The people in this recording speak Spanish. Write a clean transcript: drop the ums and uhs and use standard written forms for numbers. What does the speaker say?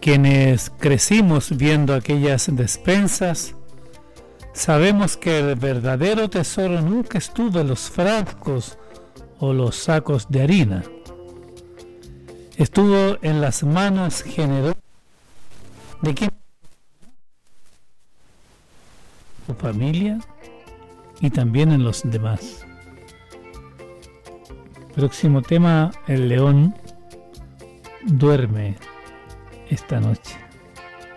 Quienes crecimos viendo aquellas despensas, sabemos que el verdadero tesoro nunca estuvo en los frascos o los sacos de harina. Estuvo en las manos generosas de quien su familia y también en los demás. Próximo tema: el león duerme esta noche.